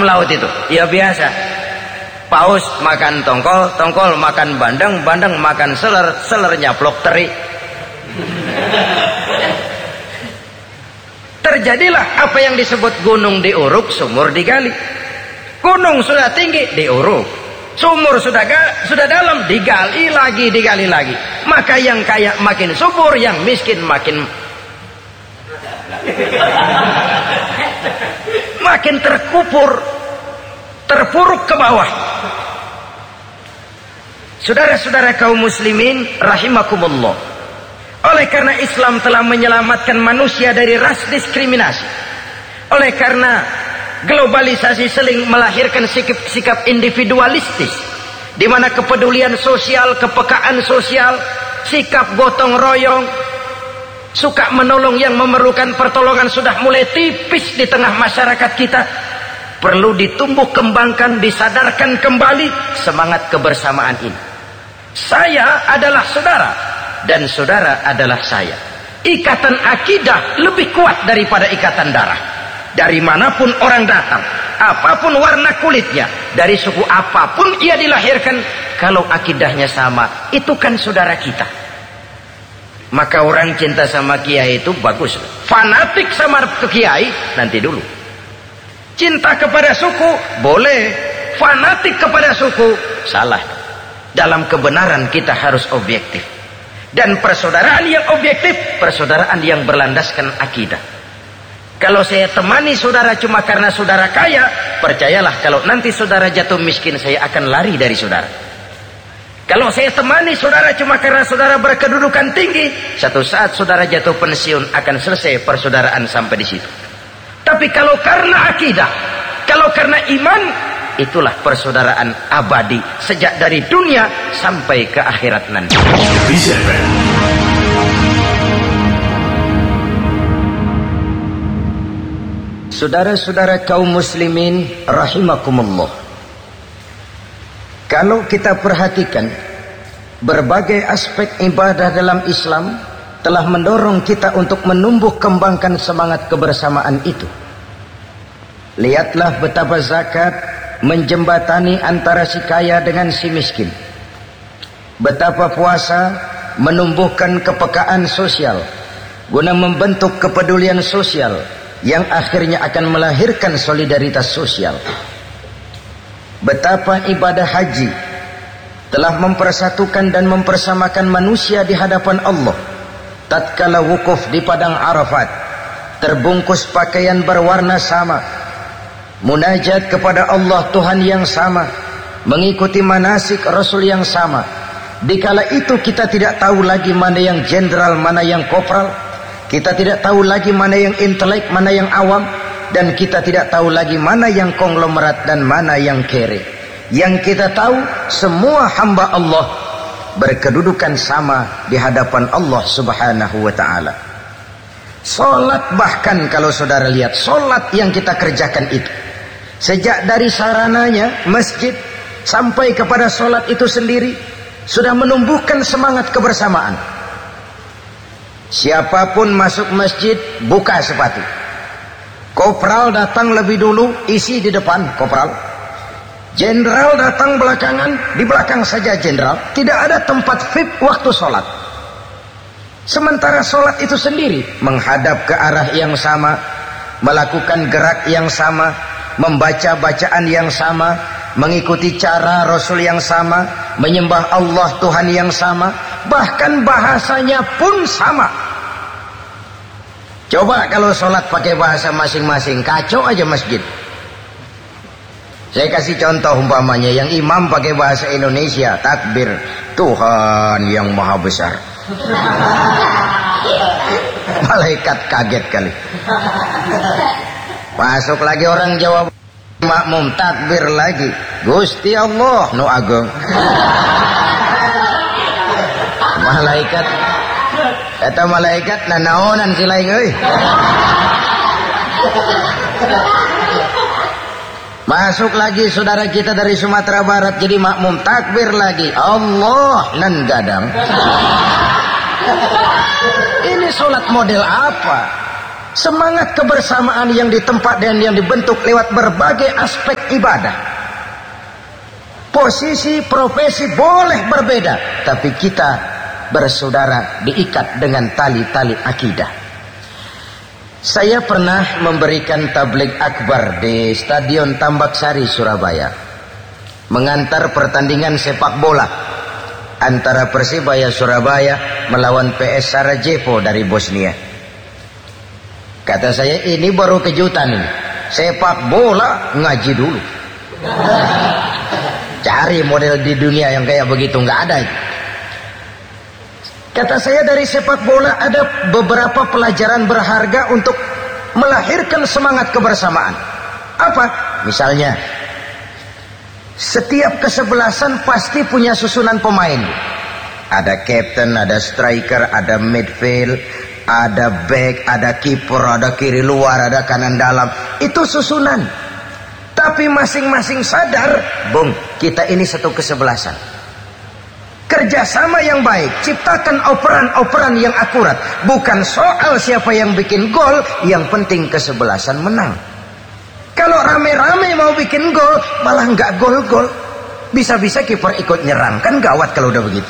laut itu? Ya biasa. Paus makan tongkol, tongkol makan bandeng, bandeng makan seler, seler nyaplok teri. Terjadilah apa yang disebut gunung diuruk, sumur digali. Gunung sudah tinggi, diuruk. Sumur sudah dalam, digali lagi, digali lagi. Maka yang kaya makin subur, yang miskin makin terpuruk ke bawah. Saudara-saudara kaum muslimin rahimakumullah, oleh karena Islam telah menyelamatkan manusia dari ras diskriminasi, oleh karena globalisasi seling melahirkan sikap individualistis, di mana kepedulian sosial, kepekaan sosial, sikap gotong royong, suka menolong yang memerlukan pertolongan sudah mulai tipis di tengah masyarakat kita. Perlu ditumbuh kembangkan, disadarkan kembali semangat kebersamaan ini. Saya adalah saudara dan saudara adalah saya. Ikatan akidah lebih kuat daripada ikatan darah. Dari manapun orang datang, apapun warna kulitnya, dari suku apapun ia dilahirkan, kalau akidahnya sama, itu kan saudara kita. Maka orang cinta sama kiai itu bagus. Fanatik sama kiai nanti dulu. Cinta kepada suku boleh, fanatik kepada suku salah. Dalam kebenaran kita harus objektif. Dan persaudaraan yang objektif, persaudaraan yang berlandaskan akidah. Kalau saya temani saudara cuma karena saudara kaya, percayalah kalau nanti saudara jatuh miskin, saya akan lari dari saudara. Kalau saya temani saudara cuma karena saudara berkedudukan tinggi, satu saat saudara jatuh pensiun, akan selesai persaudaraan sampai di situ. Tapi kalau karena akidah, kalau karena iman, itulah persaudaraan abadi sejak dari dunia sampai ke akhirat nanti. Saudara-saudara kaum muslimin rahimakumullah, kalau kita perhatikan berbagai aspek ibadah dalam Islam telah mendorong kita untuk menumbuh kembangkan semangat kebersamaan itu. Lihatlah betapa zakat menjembatani antara si kaya dengan si miskin. Betapa puasa menumbuhkan kepekaan sosial guna membentuk kepedulian sosial yang akhirnya akan melahirkan solidaritas sosial. Betapa ibadah haji telah mempersatukan dan mempersamakan manusia di hadapan Allah. Tatkala wukuf di padang Arafat, terbungkus pakaian berwarna sama, munajat kepada Allah Tuhan yang sama, mengikuti manasik Rasul yang sama. Dikala itu kita tidak tahu lagi mana yang jenderal, mana yang kopral. Kita tidak tahu lagi mana yang intelek, mana yang awam. Dan kita tidak tahu lagi mana yang konglomerat dan mana yang kere. Yang kita tahu semua hamba Allah berkedudukan sama di hadapan Allah subhanahu wa ta'ala. Solat, bahkan kalau saudara lihat solat yang kita kerjakan itu, sejak dari sarananya masjid sampai kepada solat itu sendiri sudah menumbuhkan semangat kebersamaan. Siapapun masuk masjid buka sepatu. Kopral datang lebih dulu, isi di depan kopral. Jenderal datang belakangan, di belakang saja jenderal. Tidak ada tempat VIP waktu sholat. Sementara sholat itu sendiri menghadap ke arah yang sama, melakukan gerak yang sama, membaca bacaan yang sama, mengikuti cara Rasul yang sama, menyembah Allah Tuhan yang sama, bahkan bahasanya pun sama. Coba kalau sholat pakai bahasa masing-masing, kacau aja masjid. Saya kasih contoh umpamanya, yang imam pakai bahasa Indonesia, takbir, Tuhan yang maha besar. Malaikat kaget kali. Masuk lagi orang Jawa, makmum takbir lagi, Gusti Allah nu agung. Malaikat, kata malaikat, nanaonan si lain euy. Masuk lagi saudara kita dari Sumatera Barat, jadi makmum takbir lagi, Allah nan gadang. Ini sholat model apa? Semangat kebersamaan yang ditempa dan yang dibentuk lewat berbagai aspek ibadah. Posisi, profesi boleh berbeda, tapi kita bersaudara diikat dengan tali-tali akidah. Saya pernah memberikan tabligh akbar di Stadion Tambak Sari, Surabaya, mengantar pertandingan sepak bola antara Persibaya Surabaya melawan PS Sarajevo dari Bosnia. Kata saya, ini baru kejutan ini. Sepak bola ngaji dulu. Cari model di dunia yang kayak begitu, nggak ada. Kata saya, dari sepak bola ada beberapa pelajaran berharga untuk melahirkan semangat kebersamaan. Apa? Misalnya, setiap kesebelasan pasti punya susunan pemain. Ada captain, ada striker, ada midfield, ada back, ada kiper, ada kiri luar, ada kanan dalam. Itu susunan. Tapi masing-masing sadar, Bung, kita ini satu kesebelasan. Kerjasama yang baik, ciptakan operan-operan yang akurat. Bukan soal siapa yang bikin gol, yang penting kesebelasan menang. Kalau rame-rame mau bikin gol, malah nggak gol-gol. Bisa-bisa kiper ikut nyerang, kan gawat kalau udah begitu.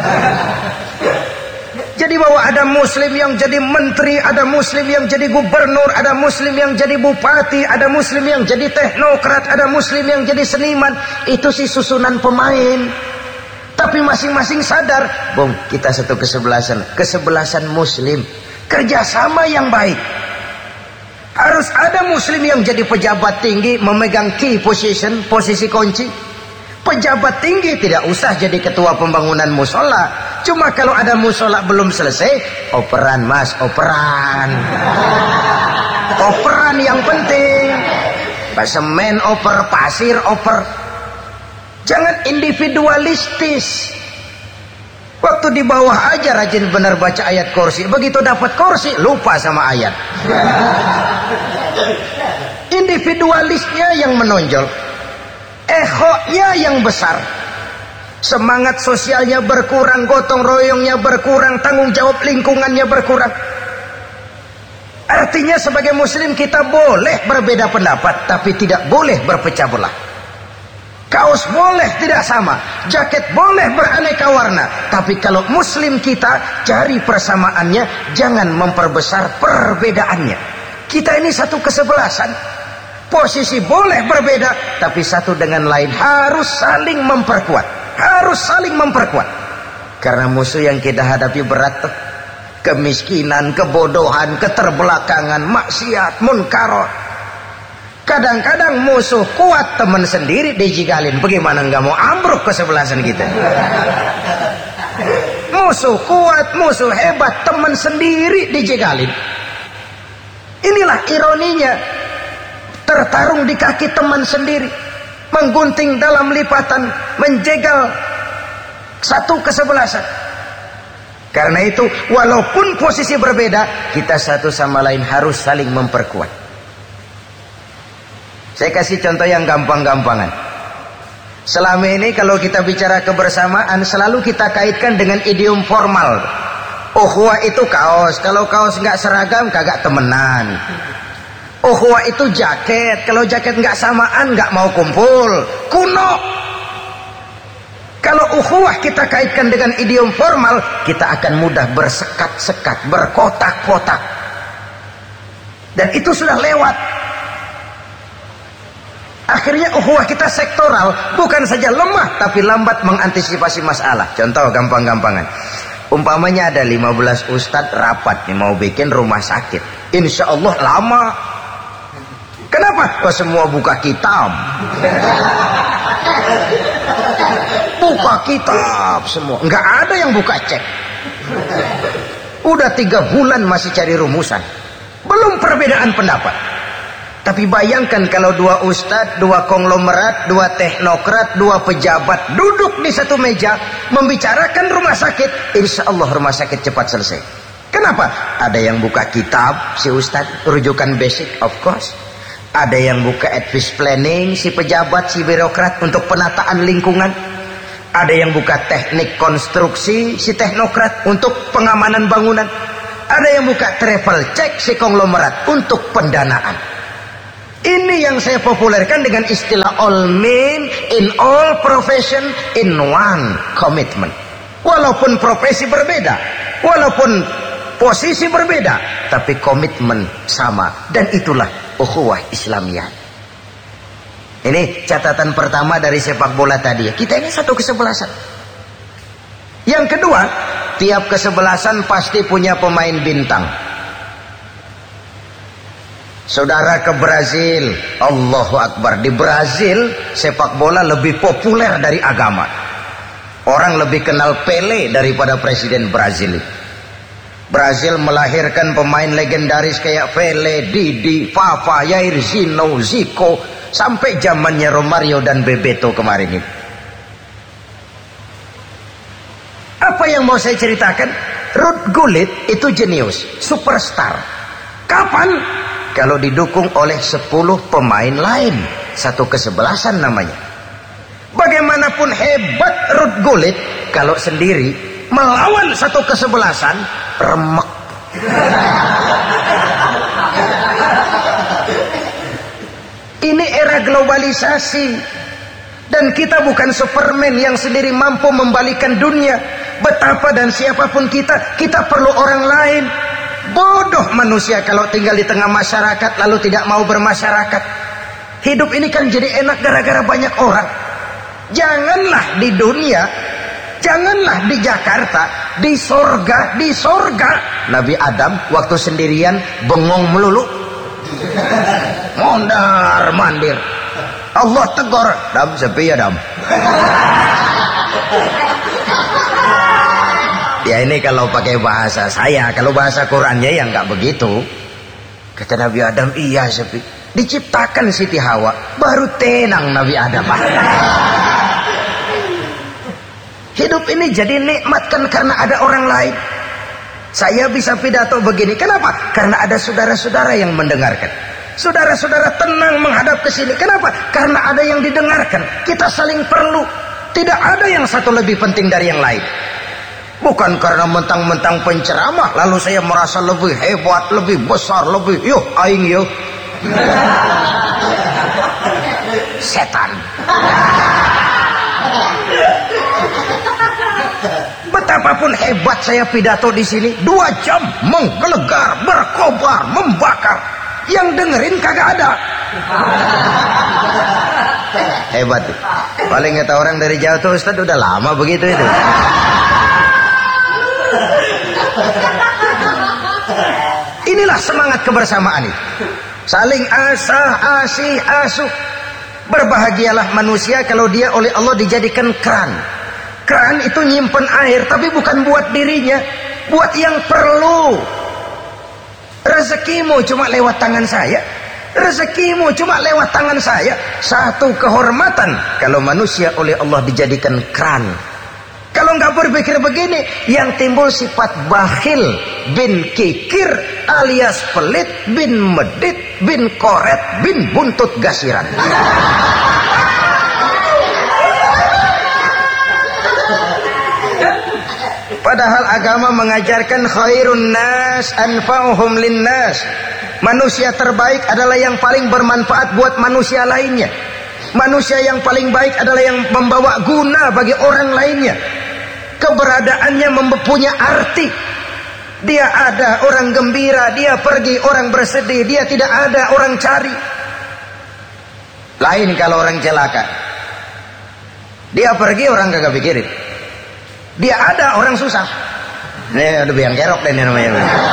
Jadi bahwa ada muslim yang jadi menteri, ada muslim yang jadi gubernur, ada muslim yang jadi bupati, ada muslim yang jadi teknokrat, ada muslim yang jadi seniman. Itu sih susunan pemain. Tapi masing-masing sadar, Bung, kita satu kesebelasan. Kesebelasan muslim. Kerjasama yang baik. Harus ada muslim yang jadi pejabat tinggi, memegang key position, posisi kunci. Pejabat tinggi tidak usah jadi ketua pembangunan musola. Cuma kalau ada musola belum selesai, operan mas, operan. Operan yang penting. Semen oper, pasir oper. Jangan individualistis. Waktu di bawah aja rajin benar baca ayat kursi. Begitu dapat kursi, lupa sama ayat. Individualisnya yang menonjol. Ehonya yang besar. Semangat sosialnya berkurang, gotong royongnya berkurang, tanggung jawab lingkungannya berkurang. Artinya sebagai muslim kita boleh berbeda pendapat, tapi tidak boleh berpecah belah. Kaos boleh tidak sama, jaket boleh beraneka warna, tapi kalau muslim kita cari persamaannya, jangan memperbesar perbedaannya. Kita ini satu kesebelasan. Posisi boleh berbeda, tapi satu dengan lain harus saling memperkuat. Harus saling memperkuat. Karena musuh yang kita hadapi berat tuh. Kemiskinan, kebodohan, keterbelakangan, maksiat, munkarat. Kadang-kadang musuh kuat, teman sendiri dijigalin. Bagaimana nggak mau ambruk kesebelasan kita? Musuh kuat, musuh hebat, teman sendiri dijigalin. Inilah ironinya. Tertarung di kaki teman sendiri, menggunting dalam lipatan, menjegal satu kesebelasan. Karena itu, walaupun posisi berbeda, kita satu sama lain harus saling memperkuat. Saya kasih contoh yang gampang-gampangan. Selama ini kalau kita bicara kebersamaan, selalu kita kaitkan dengan idiom formal. Ukhuwah itu kaos, kalau kaos nggak seragam, kagak temenan. Ukhuwah itu jaket, kalau jaket nggak samaan nggak mau kumpul, kuno. Kalau ukhuwah kita kaitkan dengan idiom formal, kita akan mudah bersekat-sekat, berkotak-kotak. Dan itu sudah lewat. Akhirnya ukhuwah kita sektoral, bukan saja lemah, tapi lambat mengantisipasi masalah. Contoh gampang-gampangan. Umpamanya ada 15 ustadz rapat nih, mau bikin rumah sakit. Insya Allah lama. Kenapa? Kok semua buka kitab? Buka kitab semua. Nggak ada yang buka cek. Udah 3 bulan masih cari rumusan. Belum perbedaan pendapat. Tapi bayangkan kalau 2 ustadz, 2 konglomerat, 2 teknokrat, 2 pejabat duduk di satu meja membicarakan rumah sakit. Insya Allah rumah sakit cepat selesai. Kenapa? Ada yang buka kitab, si ustadz, rujukan basic, of course. Ada yang buka advice planning, si pejabat, si birokrat untuk penataan lingkungan. Ada yang buka teknik konstruksi, si teknokrat untuk pengamanan bangunan. ada yang buka travel check si konglomerat untuk pendanaan. Ini yang saya populerkan dengan istilah all men in all profession in one commitment. Walaupun profesi berbeda, walaupun posisi berbeda, tapi komitmen sama. Dan itulah ukhuwah Islamiyah. Ini catatan pertama dari sepak bola tadi. Kita ini satu kesebelasan. Yang kedua, tiap kesebelasan pasti punya pemain bintang. Saudara ke Brazil, Allahu Akbar. Di Brazil sepak bola lebih populer dari agama. Orang lebih kenal Pele daripada presiden Brazil. Brazil melahirkan pemain legendaris kayak Pele, Didi, Papa, Jair, Zino, Zico, sampai zamannya Romario dan Bebeto kemarin ini. Apa yang mau saya ceritakan? Ruud Gullit itu jenius, superstar. Kapan? Kalau didukung oleh 10 pemain lain, satu kesebelasan namanya. Bagaimanapun hebat Ruud Gullit, kalau sendiri melawan satu kesebelasan, remek. Ini era globalisasi, dan kita bukan Superman yang sendiri mampu membalikan dunia. Betapa dan siapapun kita perlu orang lain. Bodoh manusia kalau tinggal di tengah masyarakat lalu tidak mau bermasyarakat. Hidup ini kan jadi enak gara-gara banyak orang. Janganlah di dunia, janganlah di Jakarta, di sorga. Nabi Adam waktu sendirian bengong melulu, mondar mandir. Allah tegur, Dam sepi ya Dam. Ya ini kalau pakai bahasa saya, kalau bahasa Qurannya ya nggak begitu. Kata Nabi Adam, iya sepi. Diciptakan Siti Hawa, baru tenang Nabi Adam. Hidup ini jadi nikmat kan karena ada orang lain. Saya bisa pidato begini, kenapa? Karena ada saudara-saudara yang mendengarkan. Saudara-saudara tenang menghadap ke sini. Kenapa? Karena ada yang didengarkan. Kita saling perlu. Tidak ada yang satu lebih penting dari yang lain. Bukan karena mentang-mentang penceramah lalu saya merasa lebih hebat, lebih besar, lebih yuk aing yuk. Setan. Betapapun hebat saya pidato di sini, 2 jam menggelegar, berkobar, membakar. Yang dengerin kagak ada. Hebat. Paling kata orang dari jauh tuh, Ustaz udah lama begitu itu. Inilah semangat kebersamaan itu. Saling asah, asih, asuh. Berbahagialah manusia kalau dia oleh Allah dijadikan keran. Keran itu nyimpen air, tapi bukan buat dirinya, buat yang perlu. Rezekimu cuma lewat tangan saya. Rezekimu cuma lewat tangan saya. Satu kehormatan kalau manusia oleh Allah dijadikan keran. Kalau nggak berpikir begini, yang timbul sifat bakhil bin kikir alias pelit bin medit bin koret bin buntut gasiran. Padahal agama mengajarkan khairun nas anfa'uhum linnas. Manusia terbaik adalah yang paling bermanfaat buat manusia lainnya. Manusia yang paling baik adalah yang membawa guna bagi orang lainnya. Keberadaannya mempunyai arti. Dia ada, orang gembira. Dia pergi, orang bersedih. Dia tidak ada, orang cari. Lain kalau orang celaka. Dia pergi, orang kagak pikirin. Dia ada, orang susah. Ini udah biang kerok deh ini namanya.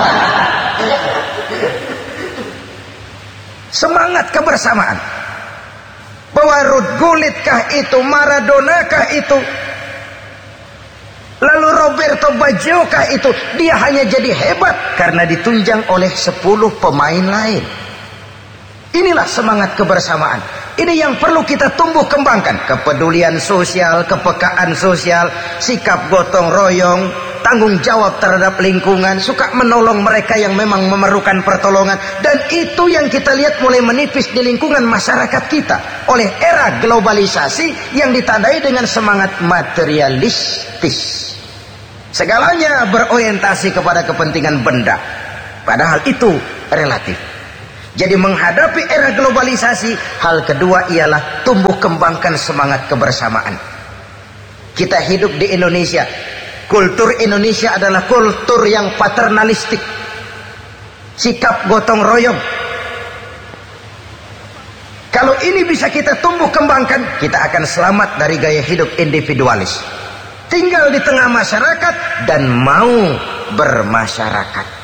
Semangat kebersamaan. Bahwa Ruud Gullit kah itu, Maradona kah itu, lalu Roberto Baggio kah itu, dia hanya jadi hebat karena ditunjang oleh 10 pemain lain. Inilah semangat kebersamaan. Ini yang perlu kita tumbuh kembangkan. Kepedulian sosial, kepekaan sosial, sikap gotong royong, tanggung jawab terhadap lingkungan, suka menolong mereka yang memang memerlukan pertolongan. Dan itu yang kita lihat mulai menipis di lingkungan masyarakat kita oleh era globalisasi yang ditandai dengan semangat materialistis. Segalanya berorientasi kepada kepentingan benda. Padahal itu relatif. Jadi menghadapi era globalisasi, hal kedua ialah tumbuh kembangkan semangat kebersamaan. Kita hidup di Indonesia. Kultur Indonesia adalah kultur yang paternalistik. Sikap gotong royong. Kalau ini bisa kita tumbuh kembangkan, kita akan selamat dari gaya hidup individualis. Tinggal di tengah masyarakat dan mau bermasyarakat.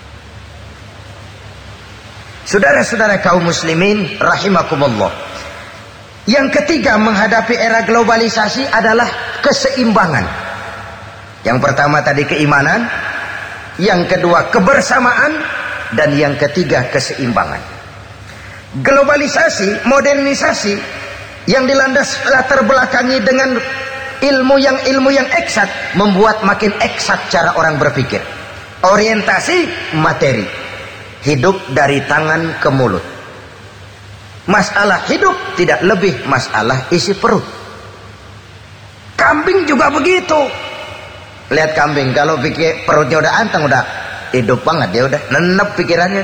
Saudara-saudara kaum muslimin rahimakumullah. Yang ketiga menghadapi era globalisasi adalah keseimbangan. Yang pertama tadi keimanan, yang kedua kebersamaan, dan yang ketiga keseimbangan. Globalisasi, modernisasi yang dilandas latar belakangi dengan ilmu yang eksat membuat makin eksat cara orang berpikir. Orientasi materi. Hidup dari tangan ke mulut. Masalah hidup tidak lebih masalah isi perut. Kambing juga begitu. Lihat kambing, kalau pikir perutnya udah anteng, udah hidup banget, dia udah nenep pikirannya.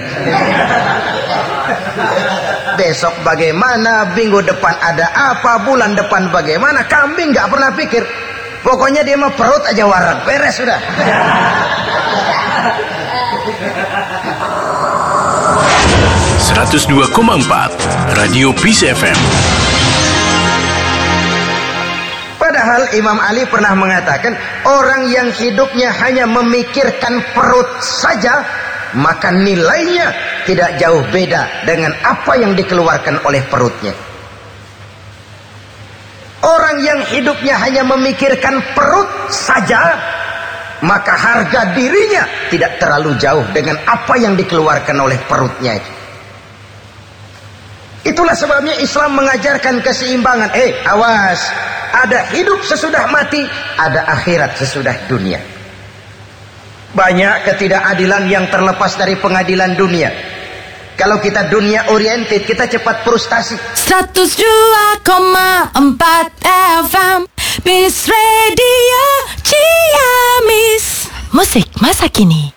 Besok bagaimana, minggu depan ada apa, bulan depan bagaimana, kambing gak pernah pikir. Pokoknya dia mah perut aja warak, beres sudah. 102,4 Radio Peace FM. Padahal Imam Ali pernah mengatakan, orang yang hidupnya hanya memikirkan perut saja, maka nilainya tidak jauh beda dengan apa yang dikeluarkan oleh perutnya. Orang yang hidupnya hanya memikirkan perut saja, maka harga dirinya tidak terlalu jauh dengan apa yang dikeluarkan oleh perutnya itu. Itulah sebabnya Islam mengajarkan keseimbangan. Awas, ada hidup sesudah mati, ada akhirat sesudah dunia. Banyak ketidakadilan yang terlepas dari pengadilan dunia. Kalau kita dunia oriented, kita cepat frustasi. 102,4 FM Peace Radio Ciamis. Musik masa kini.